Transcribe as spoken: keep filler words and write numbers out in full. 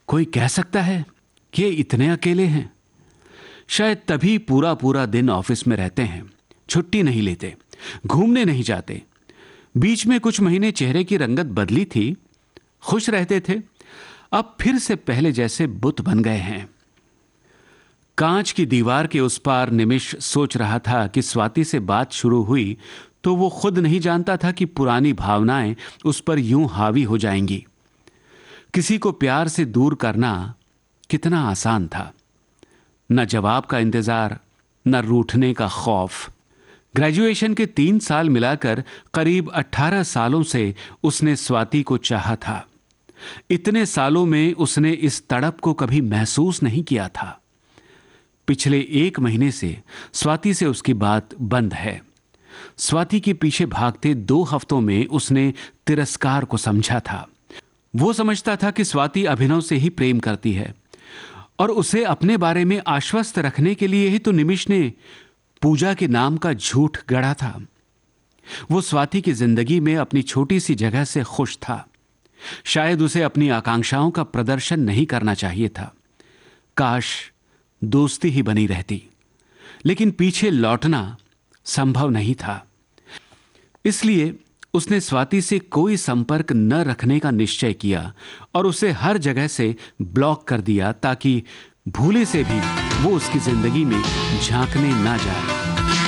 कोई कह सकता है कि ये इतने अकेले हैं? शायद तभी पूरा पूरा दिन ऑफिस में रहते हैं, छुट्टी नहीं लेते, घूमने नहीं जाते। बीच में कुछ महीने चेहरे की रंगत बदली थी, खुश रहते थे, अब फिर से पहले जैसे बुत बन गए हैं। कांच की दीवार के उस पार निमिष सोच रहा था कि स्वाति से बात शुरू हुई तो वो खुद नहीं जानता था कि पुरानी भावनाएं उस पर यूं हावी हो जाएंगी। किसी को प्यार से दूर करना कितना आसान था। न जवाब का इंतजार, न रूठने का खौफ। ग्रेजुएशन के तीन साल मिलाकर करीब अठारह सालों से उसने स्वाति को चाहा था। इतने सालों में उसने इस तड़प को कभी महसूस नहीं किया था। पिछले एक महीने से स्वाति से उसकी बात बंद है। स्वाति के पीछे भागते दो हफ्तों में उसने तिरस्कार को समझा था। वो समझता था कि स्वाति अभिनव से ही प्रेम करती है और उसे अपने बारे में आश्वस्त रखने के लिए ही तो निमिष ने पूजा के नाम का झूठ गढ़ा था। वो स्वाति की जिंदगी में अपनी छोटी सी जगह से खुश था। शायद उसे अपनी आकांक्षाओं का प्रदर्शन नहीं करना चाहिए था। काश दोस्ती ही बनी रहती, लेकिन पीछे लौटना संभव नहीं था। इसलिए उसने स्वाति से कोई संपर्क न रखने का निश्चय किया और उसे हर जगह से ब्लॉक कर दिया ताकि भूले से भी वो उसकी जिंदगी में झांकने ना जाए।